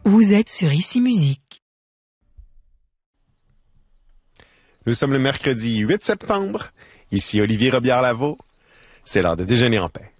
Vous êtes sur Ici Musique. Nous sommes le mercredi 8 septembre. Ici Olivier Robillard-Lavaux. C'est l'heure de déjeuner en paix.